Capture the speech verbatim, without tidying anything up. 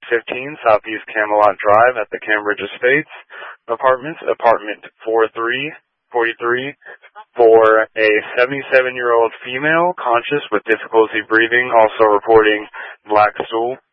fifteen Southeast Camelot Drive at the Cambridge Estates Apartments, apartment four three forty-three, for a seventy-seven-year-old female conscious with difficulty breathing, also reporting black stool.